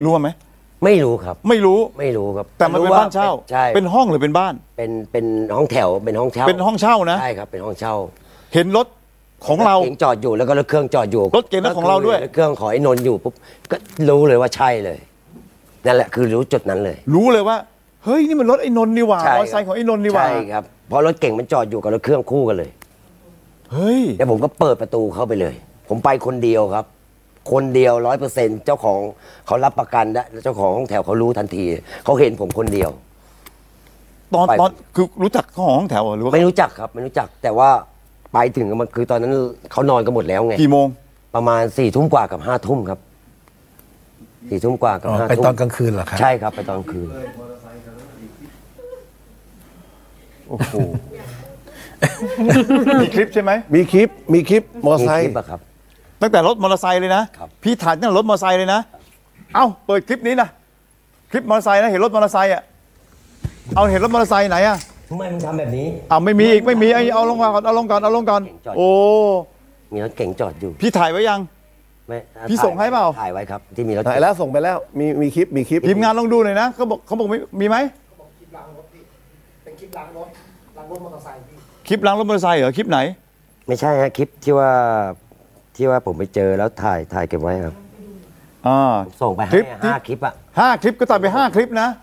รู้ไหมไม่รู้ครับไม่รู้ครับแต่มันเป็นบ้านเช่าใช่เป็นห้องหรือเป็นบ้านเป็นห้องแถวเป็นห้องเช่าเป็นห้องเช่านะใช่ครับเป็นห้องเช่าเห็นรถของเราเก๋งจอดอยู่แล้วก็รถเครื่องจอดอยู่รถเก๋งของเราด้วยรถเครื่องของไอ้นนท์อยู่ปุ๊บก็รู้เลยว่าใช่เลยนั่นแหละคือรู้จุดนั้นเลยรู้เลยว่าเฮ้ยนี่มันรถไอ้นนท์นี่หว่ามอเตอร์ไซค์ของไอ้นนท์นี่หว่าใช่ครับเพราะรถเก๋งมันจอดอยู่กับรถเครื่องคู่กันเลยเฮ้ยแล้วผมก็เปิดประตูเข้าไปเลยผมไปคนเดียวครับคนเดียว100%เจ้าของเขารับประกันได้เจ้าของห้องแถวเขารู้ทันทีเขาเห็นผมคนเดียวตอนคือรู้จักของห้องแถวหรือว่าไม่รู้จักครับไม่รู้จักแต่ว่าไปถึงมันคือตอนนั้นเขานอนกันหมดแล้วไงกี่โมงประมาณ4 ทุ่มกว่ากับ5 ทุ่มครับ4 ทุ่มกว่ากับ5 ทุ่มไปตอนกลางคืนเหรอครับใช่ครับไปตอนกลางคืนโอ้โหมีคลิปใช่ไหมมีคลิปมอเตอร์ไซค์ครับตั้งแต่รถมอเตอร์ไซค์เลยนะพี่ถ่ายตั้งแต่รถมอเตอร์ไซค์เลยนะเอ้าเปิดคลิปนี้นะคลิปมอเตอร์ไซค์นะเห็นรถมอเตอร์ไซค์อ่ะเอาเห็นรถมอเตอร์ไซค์ไหนอ่ะทำไมมึงทำแบบนี้ไม่มีอีกไม่มีเอาลงก่อนเอาลงก่อนโอ้มีรถเก๋งจอดอยู่พี่ถ่ายไว้ยังไม่พี่ส่งให้เปล่าถ่ายไว้ครับที่มีรถถ่ายแล้วส่งไปแล้วมีคลิปทีมงานลองดูหน่อยนะเขาบอกมีไหมคลิปล้างรถพี่เป็นคลิปล้างรถมอเตอร์ไซค์พี่คลิปล้างรถมอเตอร์ไซค์เหรอคลิปไหนไม่ใช่ฮะคลิปที่ว่าผมไปเจอแล้วถ่ายเก็บไว้ครับส่งไปให้5 คลิปอ่ะ 5 คลิปก็ตัดไป5 คลิปนะ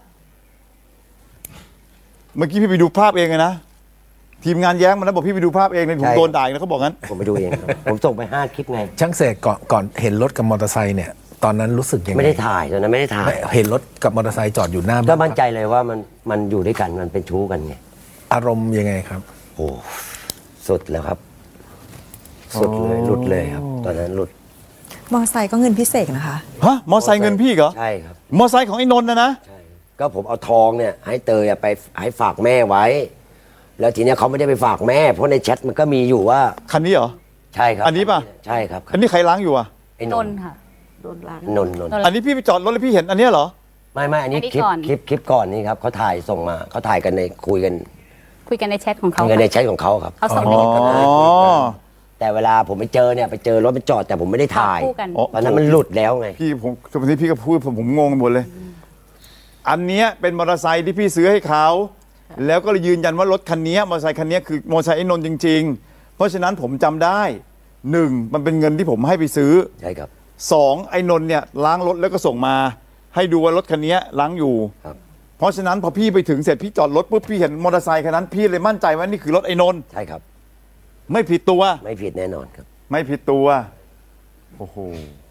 เมื่อกี้พี่ไปดูภาพเองนะทีมงานแย้งมาแล้วบอกพี่ไปดูภาพเองเลยผมโดนด่านะเขาบอกงั้นผมไปดูเองครับผมส่งไป5 คลิปไงช่างเสกก่อนเห็นรถกับมอเตอร์ไซค์เนี่ยตอนนั้นรู้สึกยังไงไม่ได้ถ่ายตอนนั้นไม่ได้ถ่ายเห็นรถกับมอเตอร์ไซค์จอดอยู่หน้าก็มั่นใจเลยว่ามันอยู่ด้วยกันมันเป็นชู้กันไงอารมณ์ยังไงครับโอ้สุดแล้วครับสุดเลยหลุดเลยครับตอนนั้นหลุดมอไซค์ก็เงินพิเศษนะคะฮะมอไซค์เงินพี่เหรอใช่ครับมอไซค์ของไอ้นนท์นะใช่ก็ผมเอาทองเนี่ยให้เตยไปให้ฝากแม่ไว้แล้วทีเนี้ยเขาไม่ได้ไปฝากแม่เพราะในแชทมันก็มีอยู่ว่าคันนี้เหรอใช่ครับอันนี้ป่ะใช่ครับอันนี้ใครล้างอยู่อ่ะไอ้นนท์ค่ะโดนล้างนนท์อันนี้พี่ไปจอดรถแล้วพี่เห็นอันนี้เหรอไม่อันนี้คลิปก่อนนี่ครับเขาถ่ายส่งมาเขาถ่ายกันในคุยกันในแชทของเขาในแชทของเขาครับเขาส่งให้กันแต่เวลาผมไปเจอรถมันจอดแต่ผมไม่ได้ถ่ายตอนนั้นมันหลุดแล้วไงพี่วันนี้พี่ก็พูดผมงงหมดเลยอันเนี้ยเป็นมอเตอร์ไซค์ที่พี่ซื้อให้เขาแล้วก็เลยยืนยันว่ารถคันนี้มอเตอร์ไซค์คันนี้คือมอเตอร์ไซค์ไอ้นนท์จริงๆเพราะฉะนั้นผมจำได้1มันเป็นเงินที่ผมให้ไปซื้อใช่ครับ 2ไอ้นนท์เนี่ยล้างรถแล้วก็ส่งมาให้ดูว่ารถคันนี้ล้างอยู่เพราะฉะนั้นพอพี่ไปถึงเสร็จพี่จอดรถปุ๊บพี่เห็นมอเตอร์ไซค์คันนั้นพี่เลยมั่นใจว่านี่คือรถไอ้นนท์ใช่ครับไม่ผิดตัวไม่ผิดแน่นอนครับไม่ผิดตัวโอ้โห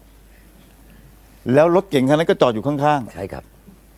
แล้วรถเก่งคันนั้นก็จอดอยู่ข้างๆใช่ครับ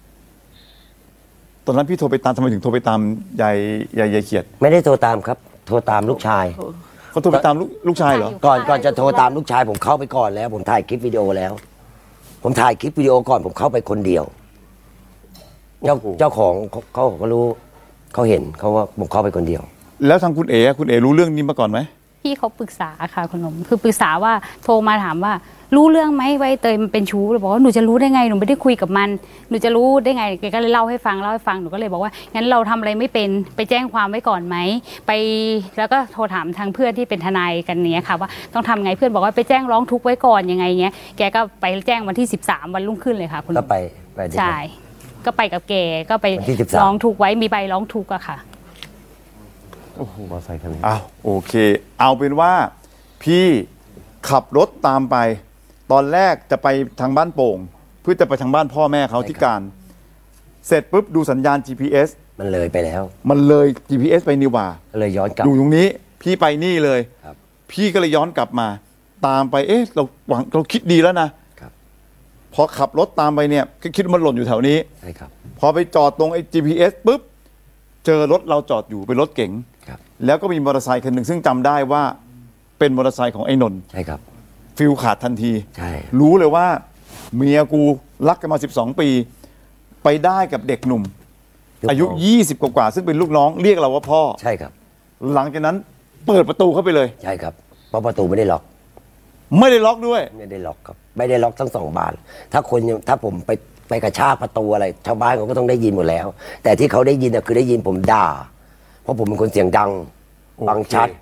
ตอนนั้นพี่โทรไปตามทำไมถึงโทรไปตามยายเขียดไม่ได้โทรตามครับโทรตามลูกชายเขาโทรไปตามลูกชายเหรอก่อนจะโทรตามลูกชายผมเข้าไปก่อนแล้วผมถ่ายคลิปวิดีโอแล้วผมถ่ายคลิปวิดีโอก่อนผมเข้าไปคนเดียวเจ้าของเขาก็รู้เขาเห็นเขาว่าผมเข้าไปคนเดียวแล้วทางคุณเอ๋รู้เรื่องนี้มาก่อนไหมพี่เขาปรึกษาค่ะคุณหนุ่มคือปรึกษาว่าโทรมาถามว่ารู้เรื่องไหมว่าเตยมันเป็นชู้เราบอกว่าหนูจะรู้ได้ไงหนูไม่ได้คุยกับมันหนูจะรู้ได้ไงแกก็เลยเล่าให้ฟังหนูก็เลยบอกว่างั้นเราทำอะไรไม่เป็นไปแจ้งความไว้ก่อนไหมไปแล้วก็โทรถามทางเพื่อนที่เป็นทนายกันเนี้ยค่ะว่าต้องทำไงเพื่อนบอกว่าไปแจ้งร้องทุกข์ไว้ก่อนยังไงเงี้ยแกก็ไปแจ้งวันที่13วันรุ่งขึ้นเลยค่ะคุณก็ไปใช่ก็ไปกับแกก็ไปร้องทุกข์ไว้มีใบร้องทุกข์อะค่ะโอ้โหมอไซค์คันนี้อ้าวโอเคเอาเป็นว่าพี่ขับรถตามไปตอนแรกจะไปทางบ้านโป่งเพื่อจะไปทางบ้านพ่อแม่เขาที่การเสร็จปุ๊บดูสัญญาณ GPS มันเลยไปแล้วมันเลย GPS ไปนี่ว่าเลยย้อนกลับอยู่ตรงนี้พี่ไปนี่เลยพี่ก็เลยย้อนกลับมาตามไปเราคิดดีแล้วนะพอขับรถตามไปเนี่ยก็คิดว่ามันหล่นอยู่แถวนี้ใช่ครับพอไปจอดตรงไอ้ GPS ปุ๊บเจอรถเราจอดอยู่เป็นรถเก๋งแล้วก็มีมอเตอร์ไซค์คันหนึ่งซึ่งจำได้ว่าเป็นมอเตอร์ไซค์ของไอ้นนท์ใช่ครับฟิลขาดทันทีใช่รู้เลยว่าเมียกูรักกันมา12 ปีไปได้กับเด็กหนุ่มอายุ20 กว่าซึ่งเป็นลูกน้องเรียกเราว่าพ่อใช่ครับหลังจากนั้นเปิดประตูเข้าไปเลยใช่ครับเพราะประตูไม่ได้ล็อกด้วยไม่ได้ล็อกครับไม่ได้ล็อกทั้ง2 บานถ้าผมไปกระชากประตูอะไรชาวบ้านเขาก็ต้องได้ยินหมดแล้วแต่ที่เขาได้ยินคือได้ยินผมด่าเพราะผมเป็นคนเสียงดังฟังชัด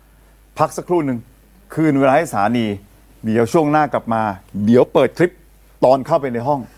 พักสักครู่หนึ่งคืนเวลาให้สถานีเดี๋ยวช่วงหน้ากลับมาเดี๋ยวเปิดคลิปตอนเข้าไปในห้อง